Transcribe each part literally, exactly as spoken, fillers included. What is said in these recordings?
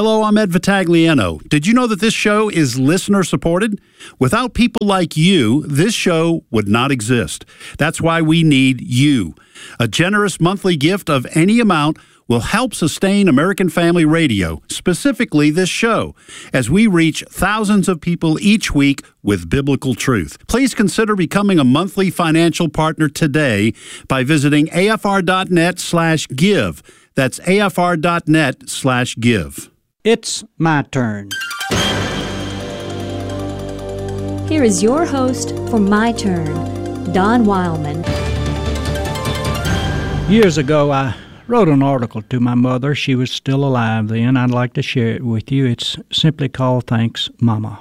Hello, I'm Ed Vitagliano. Did you know that this show is listener-supported? Without people like you, this show would not exist. That's why we need you. A generous monthly gift of any amount will help sustain American Family Radio, specifically this show, as we reach thousands of people each week with biblical truth. Please consider becoming a monthly financial partner today by visiting afr.net slash give. That's afr.net slash give. It's my turn. Here is your host for My Turn, Don Wildman. Years ago, I wrote an article to my mother. She was still alive then. I'd like to share it with you. It's simply called Thanks, Mama.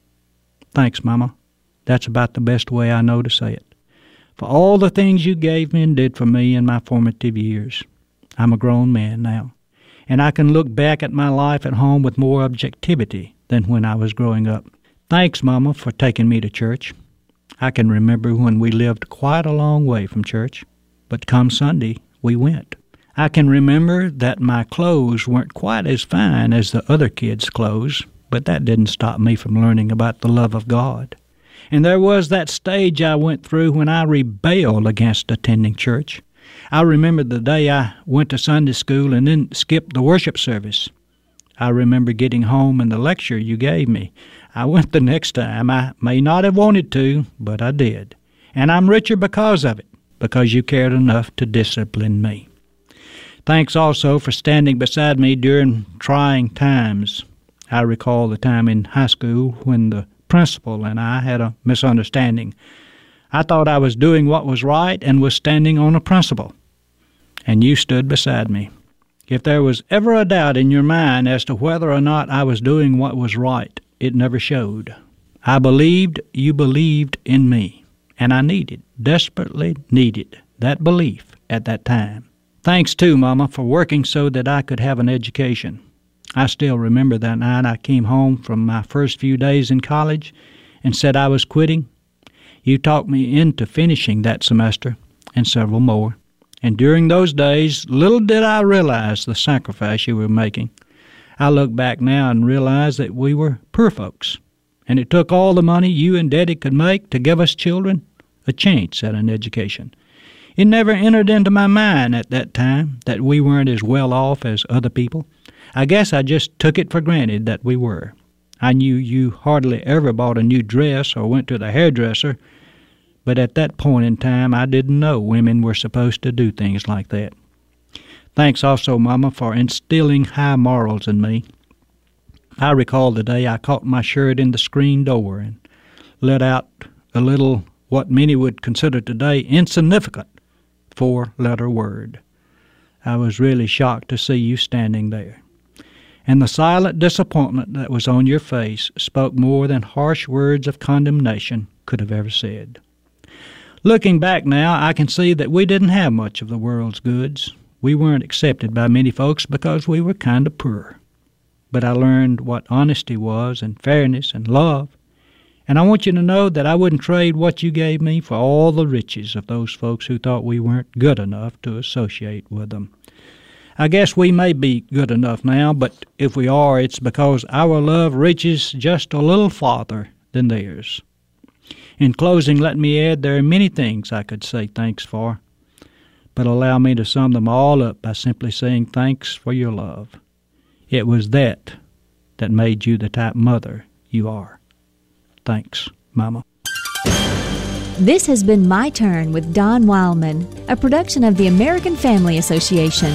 Thanks, Mama. That's about the best way I know to say it. For all the things you gave me and did for me in my formative years. I'm a grown man now, and I can look back at my life at home with more objectivity than when I was growing up. Thanks, Mama, for taking me to church. I can remember when we lived quite a long way from church, but come Sunday, we went. I can remember that my clothes weren't quite as fine as the other kids' clothes, but that didn't stop me from learning about the love of God. And there was that stage I went through when I rebelled against attending church. I remember the day I went to Sunday school and then skipped the worship service. I remember getting home and the lecture you gave me. I went the next time. I may not have wanted to, but I did. And I'm richer because of it, because you cared enough to discipline me. Thanks also for standing beside me during trying times. I recall the time in high school when the principal and I had a misunderstanding. I thought I was doing what was right and was standing on a principle. And you stood beside me. If there was ever a doubt in your mind as to whether or not I was doing what was right, it never showed. I believed you believed in me, and I needed, desperately needed, that belief at that time. Thanks, too, Mama, for working so that I could have an education. I still remember that night I came home from my first few days in college and said I was quitting. You talked me into finishing that semester and several more. And during those days, little did I realize the sacrifice you were making. I look back now and realize that we were poor folks, and it took all the money you and Daddy could make to give us children a chance at an education. It never entered into my mind at that time that we weren't as well off as other people. I guess I just took it for granted that we were. I knew you hardly ever bought a new dress or went to the hairdresser, but at that point in time, I didn't know women were supposed to do things like that. Thanks also, Mama, for instilling high morals in me. I recall the day I caught my shirt in the screen door and let out a little, what many would consider today, insignificant four-letter word. I was really shocked to see you standing there. And the silent disappointment that was on your face spoke more than harsh words of condemnation could have ever said. Looking back now, I can see that we didn't have much of the world's goods. We weren't accepted by many folks because we were kind of poor. But I learned what honesty was and fairness and love. And I want you to know that I wouldn't trade what you gave me for all the riches of those folks who thought we weren't good enough to associate with them. I guess we may be good enough now, but if we are, it's because our love reaches just a little farther than theirs. In closing, let me add there are many things I could say thanks for, but allow me to sum them all up by simply saying thanks for your love. It was that that made you the type mother you are. Thanks, Mama. This has been My Turn with Don Wildman, a production of the American Family Association.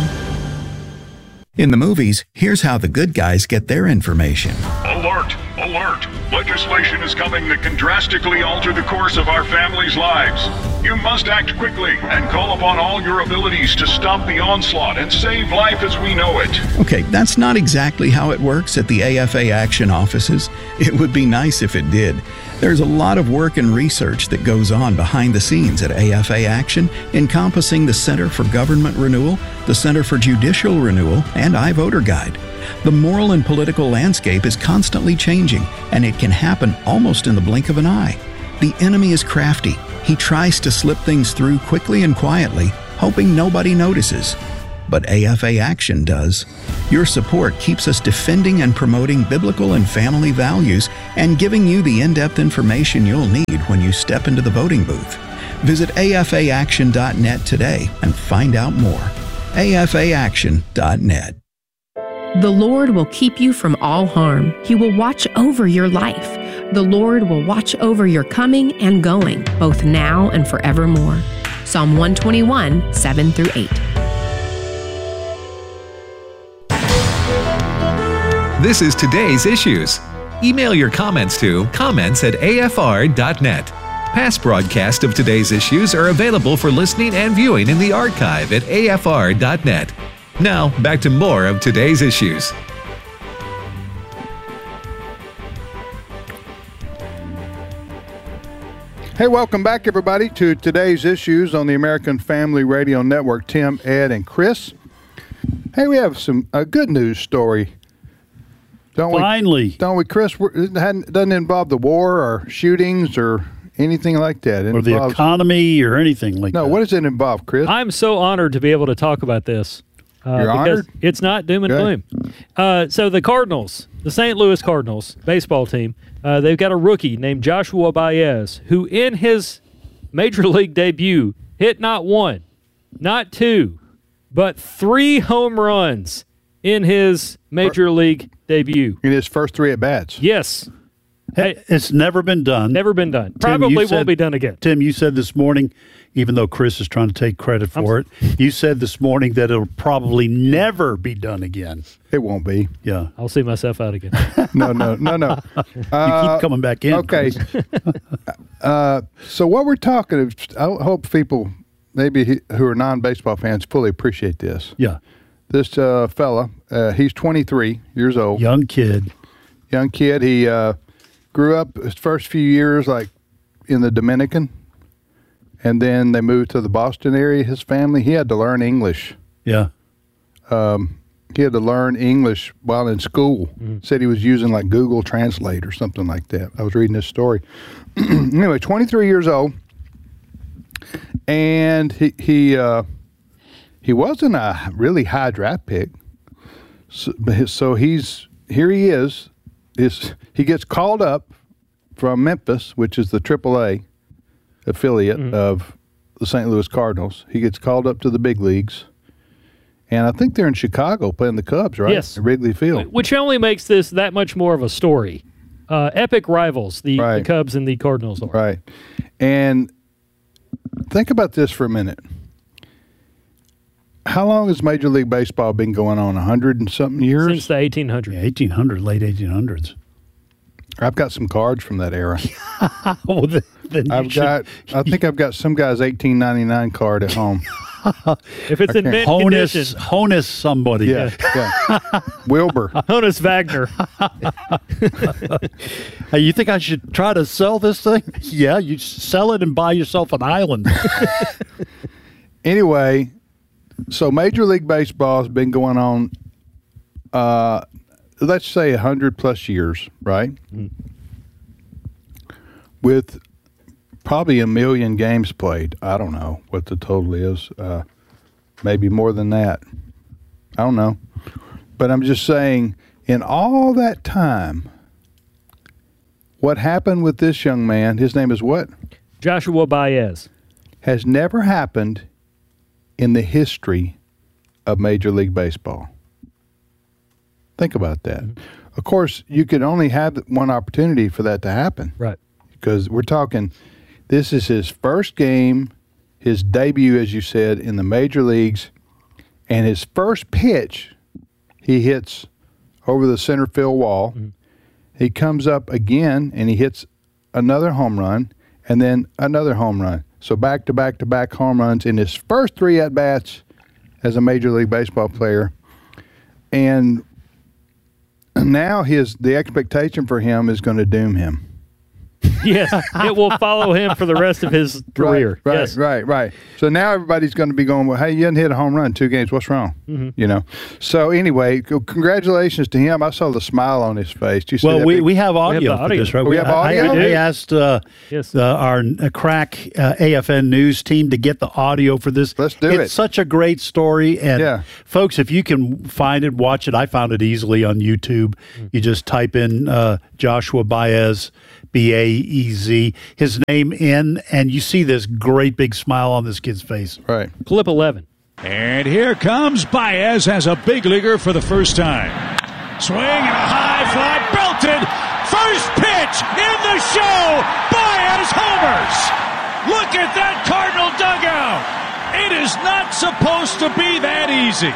In the movies, here's how the good guys get their information. Alert! Alert! Legislation is coming that can drastically alter the course of our families' lives. You must act quickly and call upon all your abilities to stop the onslaught and save life as we know it. Okay, that's not exactly how it works at the A F A Action offices. It would be nice if it did. There's a lot of work and research that goes on behind the scenes at A F A Action, encompassing the Center for Government Renewal, the Center for Judicial Renewal, and iVoter Guide. The moral and political landscape is constantly changing, and it can happen almost in the blink of an eye. The enemy is crafty. He tries to slip things through quickly and quietly, hoping nobody notices. but A F A Action does. Your support keeps us defending and promoting biblical and family values and giving you the in-depth information you'll need when you step into the voting booth. Visit A F A action dot net today and find out more. A F A action dot net. The Lord will keep you from all harm. He will watch over your life. The Lord will watch over your coming and going, both now and forevermore. Psalm one twenty-one, seven through eight. This is Today's Issues. Email your comments to comments at A F R dot net. Past broadcasts of Today's Issues are available for listening and viewing in the archive at A F R dot net. Now, back to more of Today's Issues. Hey, welcome back, everybody, to Today's Issues on the American Family Radio Network. Tim, Ed, and Chris. Hey, we have some a good news story, don't Finally. we? Don't we, Chris? We're, it hadn't, doesn't involve the war or shootings or anything like that. It Or the involves, economy or anything like no, that. what does it involve, Chris? I'm so honored to be able to talk about this. Uh, You're because honored? It's not doom and Good. gloom. Uh, so the Cardinals, the Saint Louis Cardinals baseball team, uh, they've got a rookie named Joshua Baez, who in his Major League debut hit not one, not two, but three home runs in his Major League debut. In his first three at-bats. Yes. Hey, It's never been done. never been done. Tim, you Probably said- won't be done again. Tim, you said this morning, even though Chris is trying to take credit for it, you said this morning that it'll probably never be done again. It won't be. Yeah. I'll see myself out again. No, no, no, no. You Uh, keep coming back in. Okay. Chris. uh, so what we're talking, I hope people maybe he- who are non-baseball fans fully appreciate this. Yeah. This uh, fella, uh, he's twenty-three years old. Young kid. Young kid. He uh, grew up his first few years like in the Dominican, and then they moved to the Boston area. His family, he had to learn English. Yeah. He had to learn English while in school. Said he was using like Google Translate or something like that. I was reading this story. Anyway, twenty-three years old, and he he uh, he wasn't a really high draft pick. So, but his- so he's here. He is. Is he gets called up from Memphis, which is the triple A affiliate of the Saint Louis Cardinals. He gets called up to the big leagues. And I think they're in Chicago playing the Cubs, right? Yes. At Wrigley Field. Which only makes this that much more of a story. Uh, epic rivals, the, the Right. Cubs and the Cardinals are. Right. And think about this for a minute. How long has Major League Baseball been going on? A hundred and something years? Since the eighteen hundreds. Yeah, eighteen hundred, late eighteen hundreds. I've got some cards from that era. Oh, then, then you I've should- got, I think I've got some guy's eighteen ninety-nine card at home. If it's in mint Honus, condition, Honus somebody. Yeah, yeah. Wilbur. Honus Wagner. Hey, you think I should try to sell this thing? Yeah, you sell it and buy yourself an island. Anyway, so Major League Baseball has been going on, uh, let's say, one hundred plus years, right? With probably a million games played. I don't know what the total is. Uh, maybe more than that. I don't know. But I'm just saying, in all that time, what happened with this young man, his name is what? Joshua Baez. Has never happened in the history of Major League Baseball. Think about that. Of course, you can only have one opportunity for that to happen. Right. Because we're talking, this is his first game, his debut, as you said, in the major leagues, and his first pitch, he hits over the center field wall. Mm-hmm. He comes up again, and he hits another home run, and then another home run. So back to back to back home runs in his first three at bats as a Major League Baseball player, and now his the expectation for him is going to doom him. Yes, it will follow him for the rest of his career. Right, right, yes. right, right. So now everybody's going to be going, well, hey, you didn't hit a home run in two games. What's wrong? Mm-hmm. You know. So anyway, c- congratulations to him. I saw the smile on his face. Did you see Well, that we, big- we have audio, We have the for audio. this, right? We have I- audio? I, I asked uh, Yes. the, our uh, crack uh, A F N News team to get the audio for this. Let's do it's it. It's such a great story. And Yeah. folks, if you can find it, watch it. I found it easily on YouTube. You just type in uh, Joshua Baez, B A E Z, his name in, and you see this great big smile on this kid's face. Right. Clip eleven. And here comes Baez as a big leaguer for the first time. Swing and a high fly, belted. First pitch in the show. Baez homers. Look at that Cardinal dugout. It is not supposed to be that easy.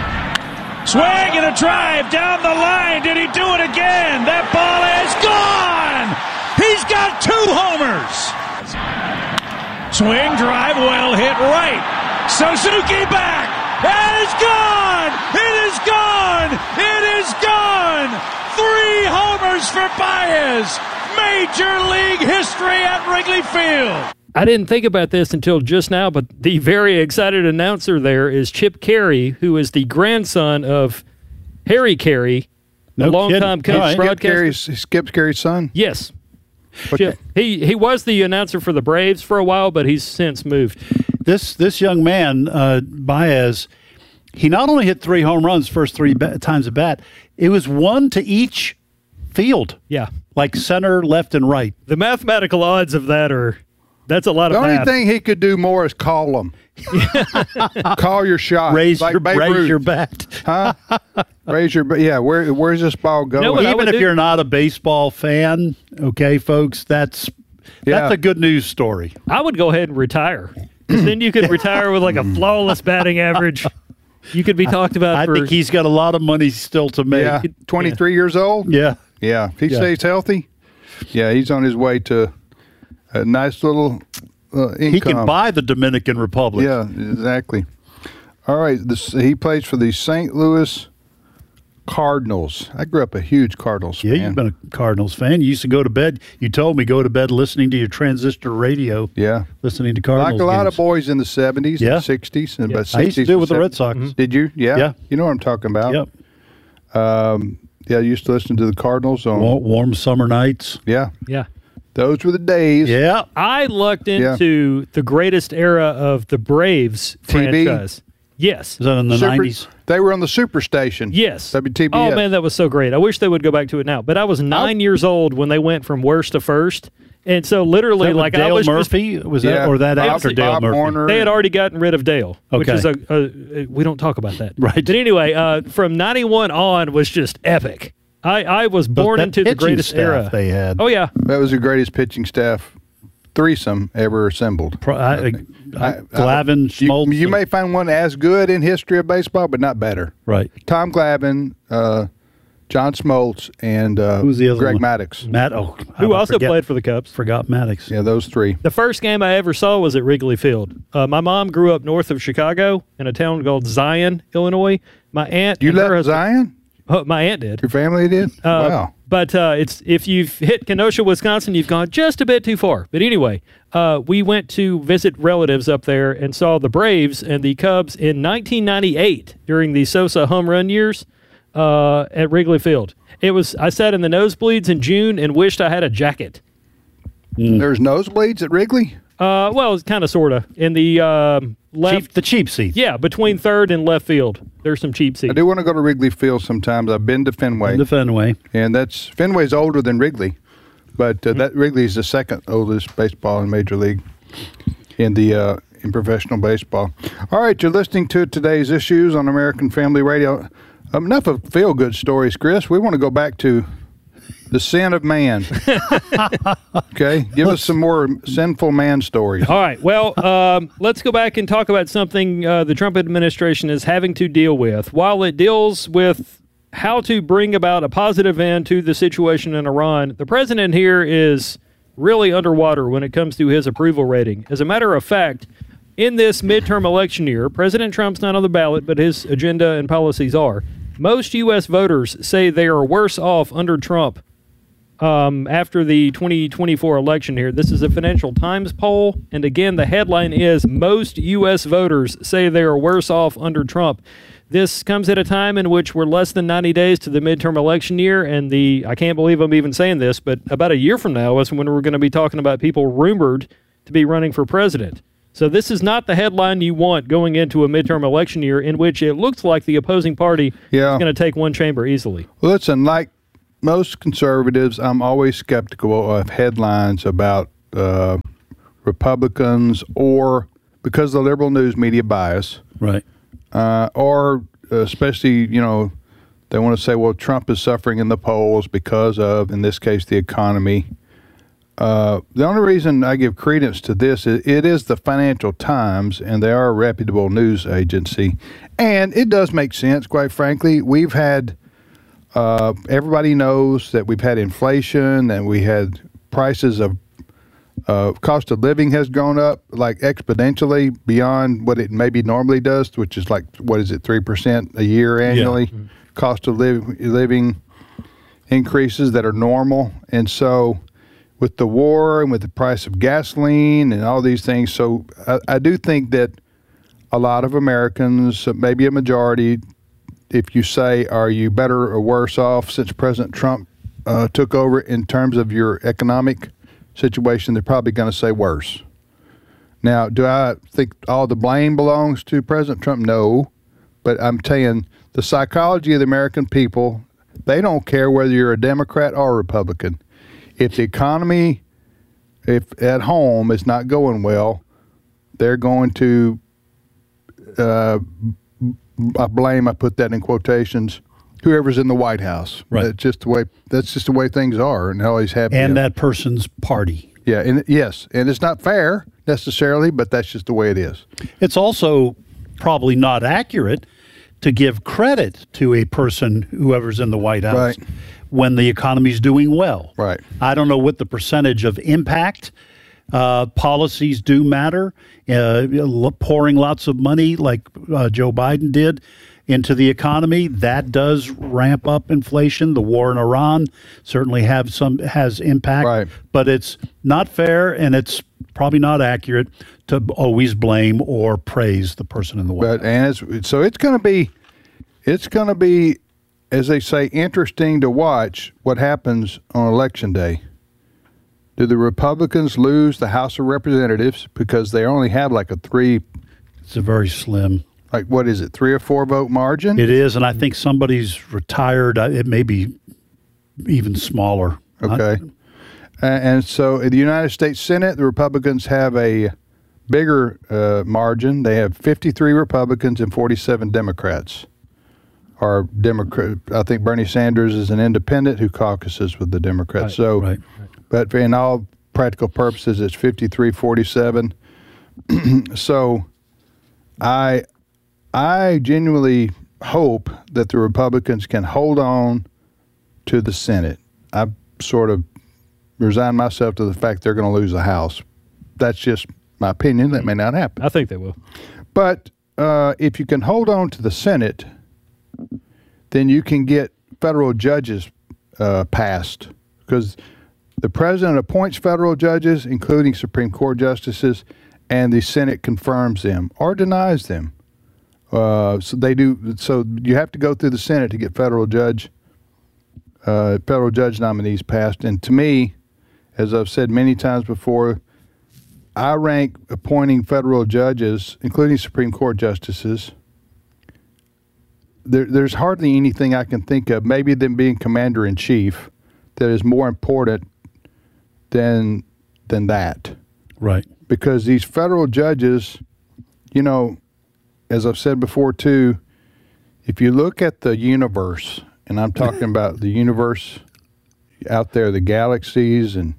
Swing and a drive down the line. Did he do it again? That ball is gone. He's got two homers. Swing, drive, well hit right. Suzuki back. It is gone. It is gone. It is gone. Three homers for Baez. Major League history at Wrigley Field. I didn't think about this until just now, but the very excited announcer there is Chip Carey, who is the grandson of Harry Carey, No a longtime kidding. Cubs Skip broadcaster. Carey's, Skip Carey's son? Yes. Okay. Chip. He he was the announcer for the Braves for a while, but he's since moved. This this young man, uh, Baez, he not only hit three home runs first three ba- times at bat, it was one to each field, Yeah. like center, left, and right. The mathematical odds of that are that's a lot The of only math. thing he could do more is call them. Call your shot. Raise like your Babe raise Ruth. your bat. Huh? Raise your ba- yeah. Where where's this ball going? know what I Even would if do- you're not a baseball fan, okay, folks, that's Yeah. that's a good news story. I would go ahead and retire. 'Cause then you could retire with like a flawless batting average. You could be talked about I for think he's got a lot of money still to make. Yeah, twenty-three years old. Yeah. Yeah, if he Yeah. stays healthy, yeah, he's on his way to a nice little uh, income. He can buy the Dominican Republic. Yeah, exactly. All right, this, he plays for the Saint Louis Cardinals. I grew up a huge Cardinals Yeah, fan. you've been a Cardinals fan. You used to go to bed. You told me go to bed listening to your transistor radio. Yeah. Listening to Cardinals Like a lot games. of boys in the seventies Yeah. and sixties. And Yeah. about I used to sixties do it and with the Red seventies. Sox. Did you? Yeah. Yeah. You know what I'm talking about. Yep. Um, yeah, I used to listen to the Cardinals on. Wa- Warm summer nights. Yeah. yeah. Those were the days. Yeah. I lucked Yeah. into the greatest era of the Braves T V? franchise. Yes. Was that in the Super- nineties? They were on the Superstation. Yes. W T B S. Oh, man, that was so great. I wish they would go back to it now. But I was nine years old when they went from worst to first. And so literally, like, I Dale was just- Murphy? was Yeah. that or that Bob- after Dale Bob Murphy? Warner. they had already gotten rid of Dale, which Okay. is a, a, a we don't talk about that. Right. But anyway, uh, from ninety-one on was just epic. I, I was But born that into the pitching greatest staff era. they had. Oh, yeah. That was the greatest pitching staff threesome ever assembled. Pro- I, I, I- Glavine, You, Schmaltz. you may find one as good in history of baseball, but not better. right. Tom Glavine, uh, John Smoltz, and uh, Who's the other Greg one? Maddox. Matt. Oh, Who I also forget- played for the Cubs. Forgot Maddox. Yeah, those three. The first game I ever saw was at Wrigley Field. Uh, my mom grew up north of Chicago in a town called Zion, Illinois. My aunt, You and her left husband- Zion? Oh, my aunt did. Your family did? Uh, wow. But uh, it's if you've hit Kenosha, Wisconsin, you've gone just a bit too far. But anyway, uh, we went to visit relatives up there and saw the Braves and the Cubs in nineteen ninety-eight during the Sosa home run years uh, at Wrigley Field. It was I sat in the nosebleeds in June and wished I had a jacket. There's nosebleeds at Wrigley? Uh, well, it's kind of sort of in the um, left. Cheap, the cheap seats. Yeah, between third and left field, there's some cheap I seats. do want to go to Wrigley Field sometimes. I've been to Fenway. In the Fenway. And that's Fenway's older than Wrigley, but uh, that Wrigley is the second oldest baseball in Major League in the uh, in professional baseball. All right, you're listening to today's issues on American Family Radio. Um, enough of feel good stories, Chris. We want to go back to the sin of man. Okay, give us some more sinful man stories. All right. Well, um, let's go back and talk about something uh, the Trump administration is having to deal with. While it deals with how to bring about a positive end to the situation in Iran, the president here is really underwater when it comes to his approval rating. As a matter of fact, in this midterm election year, President Trump's not on the ballot, but his agenda and policies are. Most U S voters say they are worse off under Trump um, after the twenty twenty-four election here. This is a Financial Times poll, and again, the headline is Most U S Voters Say They Are Worse Off Under Trump. This comes at a time in which we're less than ninety days to the midterm election year, and the I can't believe I'm even saying this, but about a year from now is when we're going to be talking about people rumored to be running for president. So this is not the headline you want going into a midterm election year in which it looks like the opposing party yeah. is going to take one chamber easily. Well, listen, like most conservatives, I'm always skeptical of headlines about uh, Republicans or because of the liberal news media bias. Right. Uh, or especially, you know, they want to say, well, Trump is suffering in the polls because of, in this case, the economy. Uh, the only reason I give credence to this is it is the Financial Times, and they are a reputable news agency. And it does make sense, quite frankly. We've had, uh, everybody knows that we've had inflation, and we had prices of, uh, cost of living has gone up like exponentially beyond what it maybe normally does, which is like, what is it, three percent a year annually? Yeah. Mm-hmm. Cost of live, living increases that are normal. And so with the war and with the price of gasoline and all these things. So I, I do think that a lot of Americans, maybe a majority, if you say, are you better or worse off since President Trump uh, took over in terms of your economic situation, they're probably going to say worse. Now, do I think all the blame belongs to President Trump? No. But I'm telling the psychology of the American people, they don't care whether you're a Democrat or a Republican. If the economy, if at home is not going well, they're going to uh, I blame. I put that in quotations. Whoever's in the White House. Right. That's just the way. That's just the way things are, and always have been. And that person's party. Yeah. And yes, and it's not fair necessarily, but that's just the way it is. It's also probably not accurate to give credit to a person, whoever's in the White House. Right. When the economy's doing well. Right. I don't know what the percentage of impact uh, policies do matter. Uh, pouring lots of money like uh, Joe Biden did into the economy, that does ramp up inflation. The war in Iran certainly have some has impact. Right. But it's not fair, and it's probably not accurate to always blame or praise the person in the White but, House. And it's, so it's going to be, it's going to be, as they say, interesting to watch what happens on Election Day. Do the Republicans lose the House of Representatives because they only have like a three? It's a very slim. Like, what is it, three or four vote margin? It is, and I think somebody's retired. It may be even smaller. Okay. I, and so in the United States Senate, the Republicans have a bigger uh, margin. They have fifty-three Republicans and forty-seven Democrats. Or Democrat, I think Bernie Sanders is an independent who caucuses with the Democrats. Right, so, right, right. But in all practical purposes, it's fifty-three forty-seven. So, I, I genuinely hope that the Republicans can hold on to the Senate. I've sort of resigned myself to the fact they're going to lose the House. That's just my opinion. That may not happen. I think they will. But uh, if you can hold on to the Senate, then you can get federal judges uh, passed, because the president appoints federal judges, including Supreme Court justices, and the Senate confirms them or denies them. Uh, so they do. So you have to go through the Senate to get federal judge, uh, federal judge nominees passed. And to me, as I've said many times before, I rank appointing federal judges, including Supreme Court justices. There, there's hardly anything I can think of, maybe them being commander-in-chief, that is more important than than that. Right. Because these federal judges, you know, as I've said before too, if you look at the universe, and I'm talking about the universe out there, the galaxies, and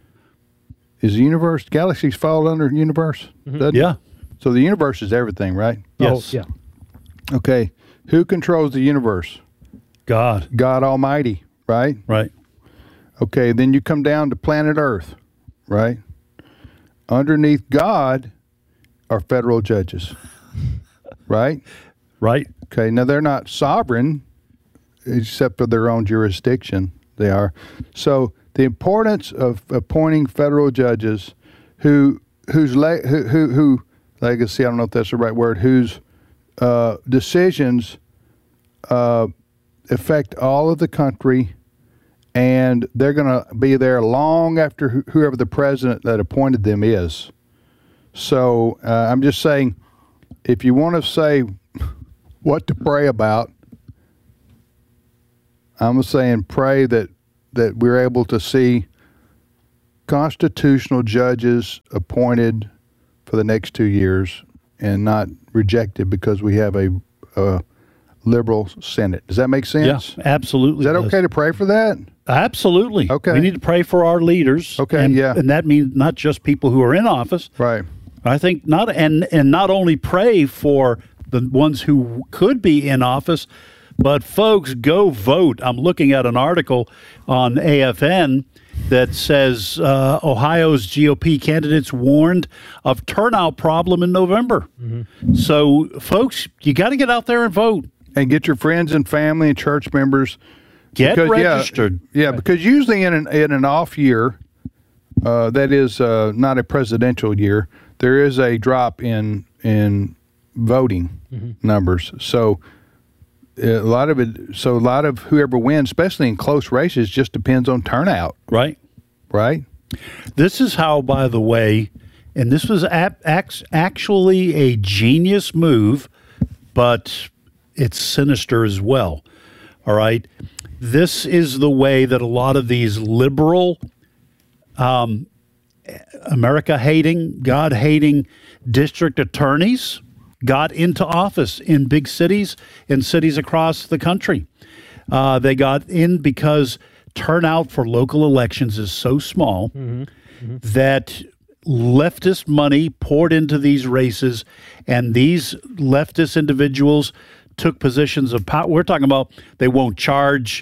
is the universe, galaxies fall under universe? Mm-hmm. Yeah. So the universe is everything, right? Yes. Oh, yeah. Okay. Who controls the universe? God. God Almighty, right? Right. Okay, then you come down to planet Earth, right? Underneath God are federal judges, right? Right. Okay, now they're not sovereign except for their own jurisdiction. They are. So the importance of appointing federal judges who whose le- who, who who legacy, I don't know if that's the right word, whose uh, decisions uh, affect all of the country, and they're going to be there long after wh- whoever the president that appointed them is. So uh, I'm just saying, if you want to say what to pray about, I'm saying pray that, that we're able to see constitutional judges appointed for the next two years and not rejected because we have a, a liberal Senate. Does that make sense? Yeah, absolutely. Is that does. okay to pray for that? Absolutely. Okay. We need to pray for our leaders. Okay, and, yeah. And that means not just people who are in office. Right. I think not, and, and not only pray for the ones who could be in office, but folks, go vote. I'm looking at an article on A F N that says uh, Ohio's G O P candidates warned of turnout problem in November. Mm-hmm. So, folks, you got to get out there and vote. And get your friends and family and church members. Get because, registered. Yeah, yeah, because usually in an, in an off year, uh, that is uh, not a presidential year, there is a drop in in voting mm-hmm. numbers. So a lot of it, so a lot of whoever wins, especially in close races, just depends on turnout. Right. Right. This is how, by the way, and this was ap- actually a genius move, but it's sinister as well. All right. This is the way that a lot of these liberal, um, America-hating, God-hating district attorneys got into office in big cities, in cities across the country. Uh, they got in because turnout for local elections is so small mm-hmm. Mm-hmm. that leftist money poured into these races, and these leftist individuals took positions of power. We're talking about they won't charge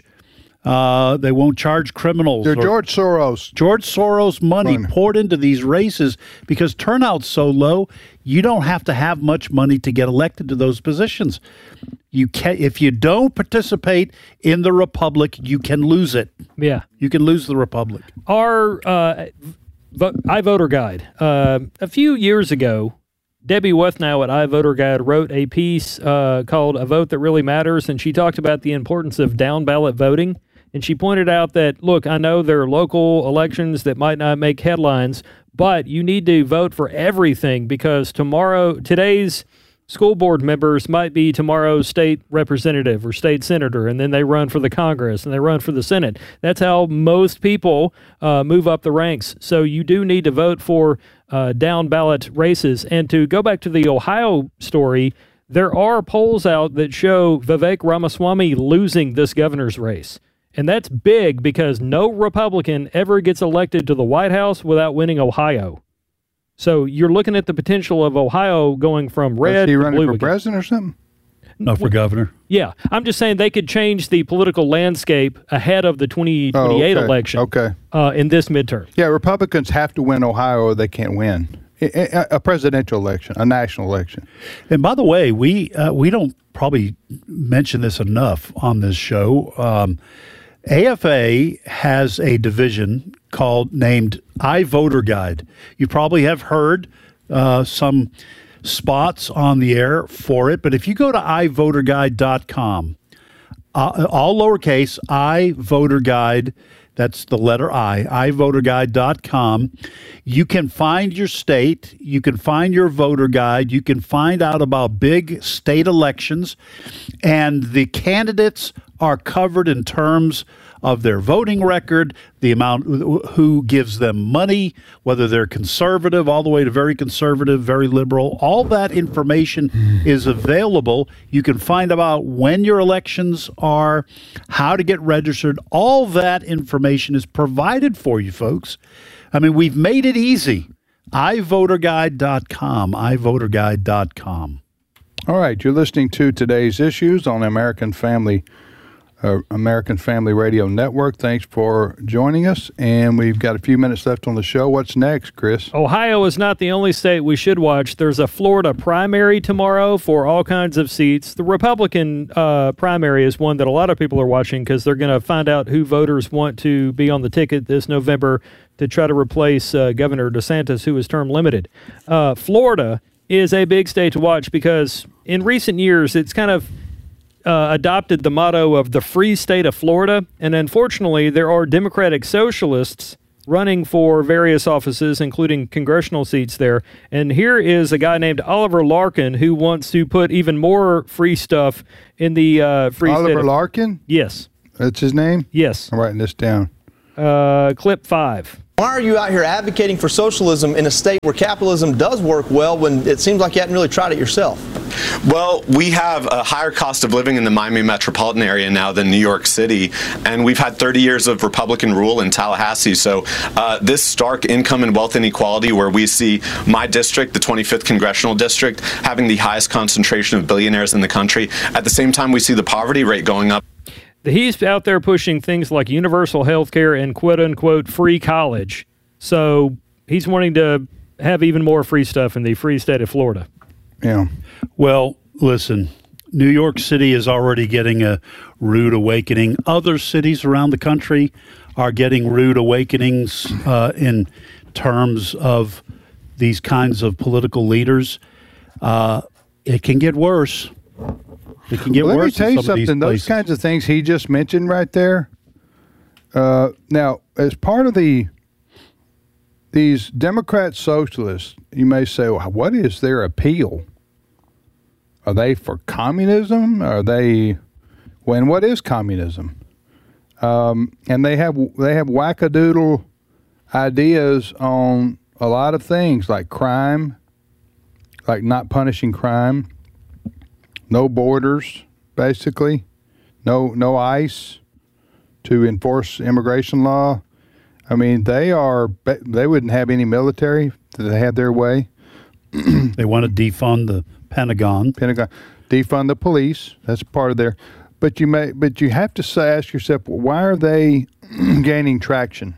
Uh, they won't charge criminals. They're George Soros. George Soros money Run. poured into these races because turnout's so low, you don't have to have much money to get elected to those positions. You can, if you don't participate in the republic, you can lose it. Yeah. You can lose the republic. Our uh, vo- iVoter Guide, uh, a few years ago, Debbie Wethnow at iVoter Guide wrote a piece uh, called A Vote That Really Matters, and she talked about the importance of down-ballot voting. And she pointed out that, look, I know there are local elections that might not make headlines, but you need to vote for everything because tomorrow, today's school board members might be tomorrow's state representative or state senator, and then they run for the Congress and they run for the Senate. That's how most people uh, move up the ranks. So you do need to vote for uh, down ballot races. And to go back to the Ohio story, there are polls out that show Vivek Ramaswamy losing this governor's race. And that's big because no Republican ever gets elected to the White House without winning Ohio. So you're looking at the potential of Ohio going from red Is he to running blue for again. president or something? No, for governor. Yeah. I'm just saying they could change the political landscape ahead of the twenty twenty-eight Oh, okay. election Okay. Uh, in this midterm. Yeah, Republicans have to win Ohio or they can't win. A, a presidential election, a national election. And by the way, we uh, we don't probably mention this enough on this show. Um, A F A has a division called named iVoter Guide. You probably have heard uh, some spots on the air for it, but if you go to i voter guide dot com, uh, all lowercase, iVoter Guide, that's the letter I, i voter guide dot com, you can find your state, you can find your voter guide, you can find out about big state elections, and the candidates are covered in terms of their voting record, the amount, who gives them money, whether they're conservative, all the way to very conservative, very liberal. All that information is available. You can find out when your elections are, how to get registered. All that information is provided for you, folks. I mean, we've made it easy. i voter guide dot com, i voter guide dot com. All right, you're listening to today's issues on American Family uh, American Family Radio Network. Thanks for joining us, and we've got a few minutes left on the show. What's next, Chris? Ohio is not the only state we should watch. There's a Florida primary tomorrow for all kinds of seats. The Republican uh, primary is one that a lot of people are watching because they're going to find out who voters want to be on the ticket this November to try to replace uh, Governor DeSantis, who is term limited. Uh, Florida is a big state to watch because in recent years it's kind of uh, adopted the motto of the free state of Florida, and unfortunately there are Democratic socialists running for various offices, including congressional seats there. And here is a guy named Oliver Larkin who wants to put even more free stuff in the uh, free Oliver state of- Larkin? Yes. That's his name? Yes. I'm writing this down. Uh, clip five. Why are you out here advocating for socialism in a state where capitalism does work well when it seems like you hadn't really tried it yourself? Well, we have a higher cost of living in the Miami metropolitan area now than New York City, and we've had thirty years of Republican rule in Tallahassee. So uh, this stark income and wealth inequality where we see my district, the twenty-fifth congressional district, having the highest concentration of billionaires in the country. At the same time, we see the poverty rate going up. He's out there pushing things like universal health care and quote-unquote free college. So he's wanting to have even more free stuff in the free state of Florida. Yeah. Well, listen, New York City is already getting a rude awakening. Other cities around the country are getting rude awakenings uh, in terms of these kinds of political leaders. Uh, it can get worse. It can get well, worse. Let me tell you in some of these something. Those places. kinds of things he just mentioned right there. Uh, now, as part of the these Democrat socialists, you may say, well, what is their appeal? Are they for communism? Are they? When what is communism? Um, and they have they have wackadoodle ideas on a lot of things, like crime, like not punishing crime. No borders, basically. No no ICE to enforce immigration law. I mean, they are they wouldn't have any military if they had their way. They want to defund the Pentagon. Pentagon. Defund the police. That's part of their but you may but you have to say, ask yourself, well, why are they gaining traction?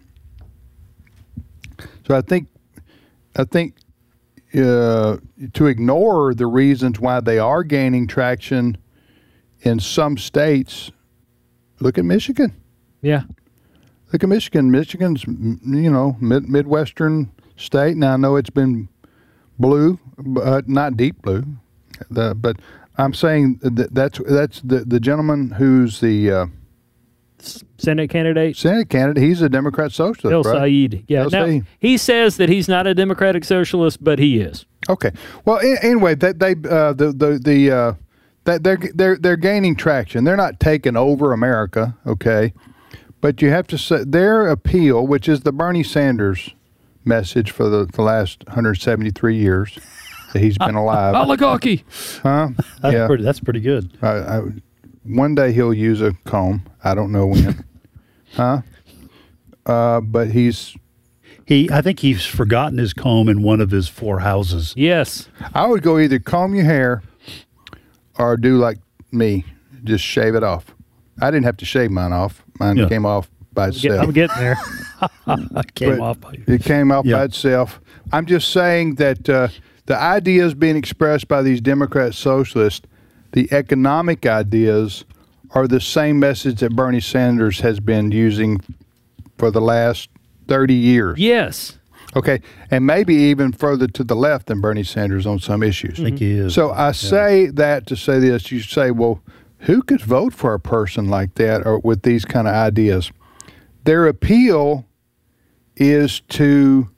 So I think I think Uh, to ignore the reasons why they are gaining traction in some states. Look at Michigan. Yeah. Look at Michigan. Michigan's, you know, mid- Midwestern state. Now, I know it's been blue, but not deep blue. The, but I'm saying that that's that's the, the gentleman who's the uh, Senate candidate. Senate candidate. He's a Democrat socialist, El right? Said. Yeah. El Now, Said. he says that he's not a Democratic socialist, but he is. Okay. Well, a- anyway, they, they uh, the the the uh, that they're they're they're gaining traction. They're not taking over America, okay? But you have to say their appeal, which is the Bernie Sanders message for the, the last one hundred seventy-three years that he's been alive. Oligarchy. Huh? That's, yeah. pretty, that's pretty good. I, I, one day he'll use a comb. I don't know when. huh? Uh, but he's. He, I think he's forgotten his comb in one of his four houses. Yes. I would go either comb your hair or do like me, just shave it off. I didn't have to shave mine off. Mine Yeah. came off by itself. I'm getting there. came But off. By, It came off Yeah. by itself. I'm just saying that uh, the ideas being expressed by these Democrat socialists, the economic ideas, are the same message that Bernie Sanders has been using for the last thirty years. Yes. Okay, and maybe even further to the left than Bernie Sanders on some issues. I think he is. So I say that to say this. You say, well, who could vote for a person like that or with these kind of ideas? Their appeal is to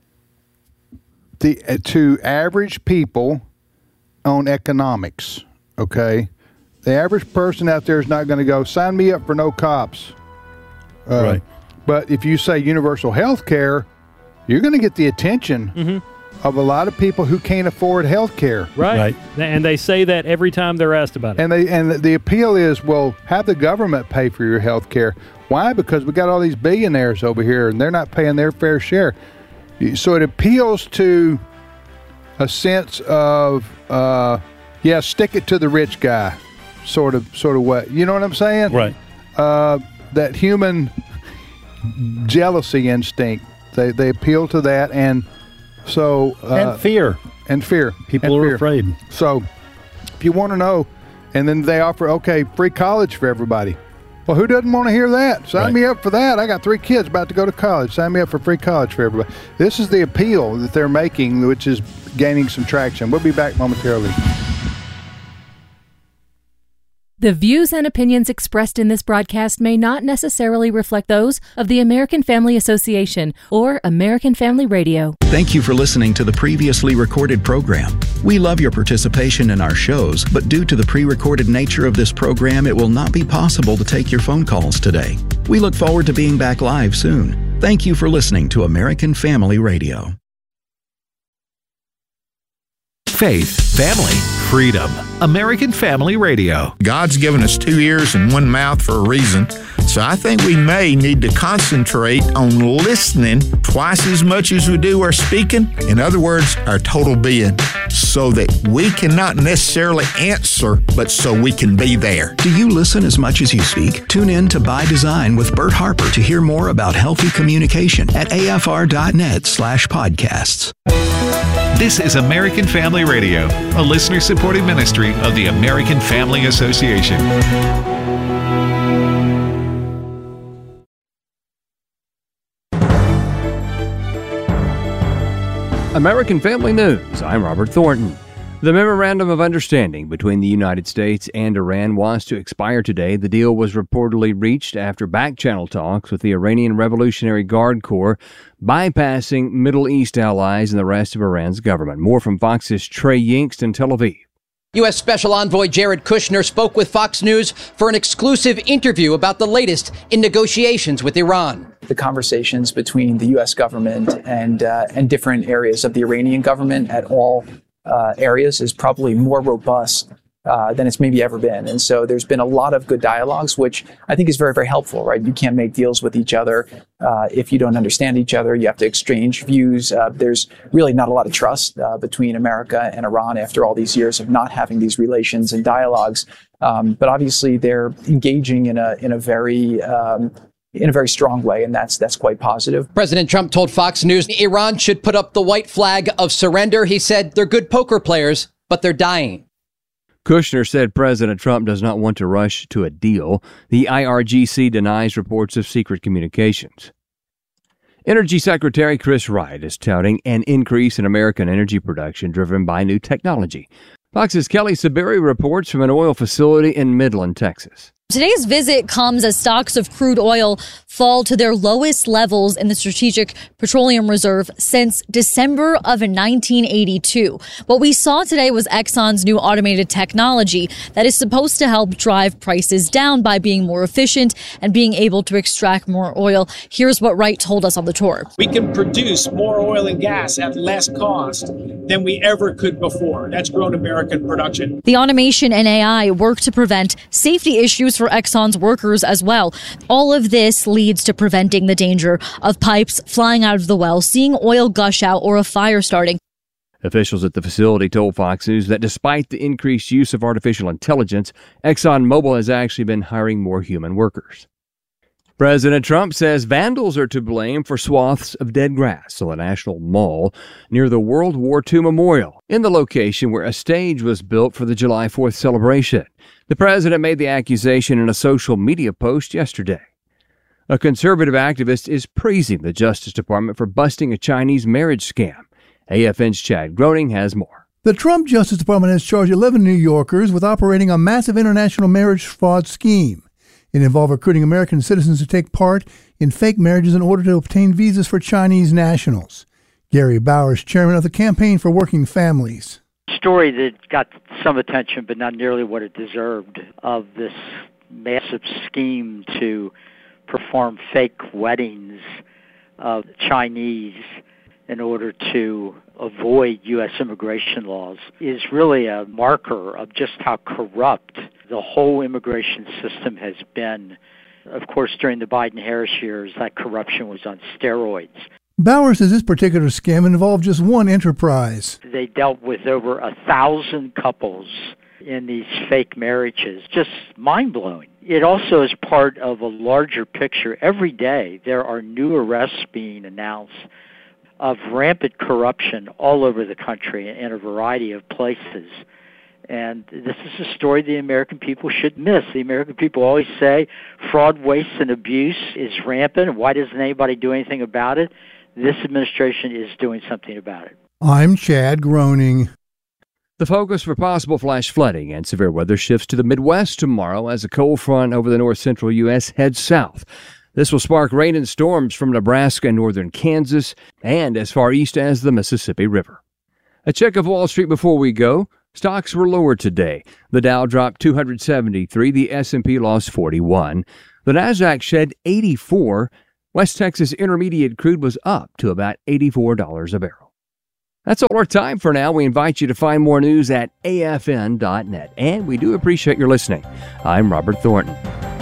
the uh, to average people on economics. Okay, the average person out there is not going to go sign me up for no cops. Uh, Right. But if you say universal health care, you're going to get the attention Mm-hmm. of a lot of people who can't afford health care. Right. Right. And they say that every time they're asked about it. And they and the appeal is, well, have the government pay for your health care. Why? Because we got all these billionaires over here, and they're not paying their fair share. So it appeals to a sense of, uh, yeah, stick it to the rich guy, sort of, sort of what you know what I'm saying? Right. uh, that human jealousy instinct. They they appeal to that, and so uh, and fear and fear. People and are fear. afraid. So, if you want to know, and then they offer okay free college for everybody. Well, who doesn't want to hear that? Sign Right. me up for that. I got three kids about to go to college. Sign me up for free college for everybody. This is the appeal that they're making, which is gaining some traction. We'll be back momentarily. The views and opinions expressed in this broadcast may not necessarily reflect those of the American Family Association or American Family Radio. Thank you for listening to the previously recorded program. We love your participation in our shows, but due to the pre-recorded nature of this program, it will not be possible to take your phone calls today. We look forward to being back live soon. Thank you for listening to American Family Radio. Faith, family, freedom. American Family Radio. God's given us two ears and one mouth for a reason, so I think we may need to concentrate on listening twice as much as we do our speaking. In other words, our total being, so that we can not necessarily answer, but so we can be there. Do you listen as much as you speak? Tune in to By Design with Bert Harper to hear more about healthy communication at afr.net slash podcasts. This is American Family Radio, a listener-supported ministry of the American Family Association. American Family News. I'm Robert Thornton. The Memorandum of Understanding between the United States and Iran was to expire today. The deal was reportedly reached after back-channel talks with the Iranian Revolutionary Guard Corps, bypassing Middle East allies and the rest of Iran's government. More from Fox's Trey Yingst in Tel Aviv. U S. Special Envoy Jared Kushner spoke with Fox News for an exclusive interview about the latest in negotiations with Iran. The conversations between the U S government and uh, and different areas of the Iranian government at all uh, areas is probably more robust uh, than it's maybe ever been. And so there's been a lot of good dialogues, which I think is very, very helpful, right? You can't make deals with each other uh, if you don't understand each other. You have to exchange views. Uh, there's really not a lot of trust uh, between America and Iran after all these years of not having these relations and dialogues. Um, but obviously they're engaging in a in a very um, in a very strong way, and that's that's quite positive. President Trump told Fox News Iran should put up the white flag of surrender. He said they're good poker players, but they're dying. Kushner said President Trump does not want to rush to a deal. The I R G C denies reports of secret communications. Energy Secretary Chris Wright is touting an increase in American energy production driven by new technology. Fox's Kelly Saberi reports from an oil facility in Midland, Texas. Today's visit comes as stocks of crude oil fall to their lowest levels in the Strategic Petroleum Reserve since December of nineteen eighty-two. What we saw today was Exxon's new automated technology that is supposed to help drive prices down by being more efficient and being able to extract more oil. Here's what Wright told us on the tour. We can produce more oil and gas at less cost than we ever could before. That's grown American production. The automation and A I work to prevent safety issues for Exxon's workers as well. All of this leads to preventing the danger of pipes flying out of the well, seeing oil gush out, or a fire starting. Officials at the facility told Fox News that despite the increased use of artificial intelligence, ExxonMobil has actually been hiring more human workers. President Trump says vandals are to blame for swaths of dead grass on the National Mall near the World War Two Memorial, in the location where a stage was built for the July fourth celebration. The president made the accusation in a social media post yesterday. A conservative activist is praising the Justice Department for busting a Chinese marriage scam. A F N's Chad Groening has more. The Trump Justice Department has charged eleven New Yorkers with operating a massive international marriage fraud scheme. It involved recruiting American citizens to take part in fake marriages in order to obtain visas for Chinese nationals. Gary Bowers, chairman of the Campaign for Working Families. Story that got some attention, but not nearly what it deserved, of this massive scheme to perform fake weddings of Chinese in order to avoid U S immigration laws, is really a marker of just how corrupt the whole immigration system has been. Of course, during the Biden-Harris years, that corruption was on steroids. Bauer says this particular scam involved just one enterprise. They dealt with over a thousand couples in these fake marriages. Just mind-blowing. It also is part of a larger picture. Every day there are new arrests being announced of rampant corruption all over the country in a variety of places. And this is a story the American people should miss. The American people always say fraud, waste, and abuse is rampant. Why doesn't anybody do anything about it? This administration is doing something about it. I'm Chad Groening. The focus for possible flash flooding and severe weather shifts to the Midwest tomorrow as a cold front over the north central U S heads south. This will spark rain and storms from Nebraska and northern Kansas and as far east as the Mississippi River. A check of Wall Street before we go. Stocks were lower today. The Dow dropped two hundred seventy-three. The S and P lost forty-one. The Nasdaq shed eighty-four. West Texas Intermediate crude was up to about eighty-four dollars a barrel. That's all our time for now. We invite you to find more news at A F N dot net. And we do appreciate your listening. I'm Robert Thornton.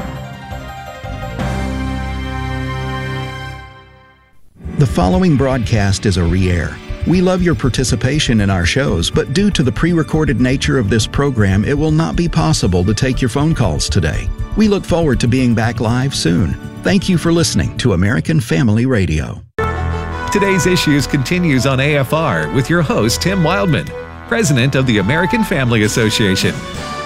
The following broadcast is a re-air. We love your participation in our shows, but due to the pre-recorded nature of this program, it will not be possible to take your phone calls today. We look forward to being back live soon. Thank you for listening to American Family Radio. Today's Issues continues on A F R with your host, Tim Wildman, president of the American Family Association.